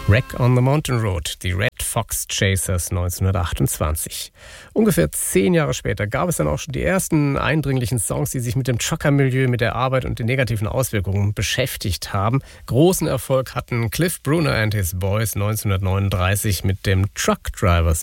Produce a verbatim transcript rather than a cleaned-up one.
Wreck on the Mountain Road, die Red Fox Chasers neunzehnhundertachtundzwanzig. Ungefähr zehn Jahre später gab es dann auch schon die ersten eindringlichen Songs, die sich mit dem Trucker-Milieu, mit der Arbeit und den negativen Auswirkungen beschäftigt haben. Großen Erfolg hatten Cliff Bruner and his Boys neunzehnhundertneununddreißig mit dem Truck Drivers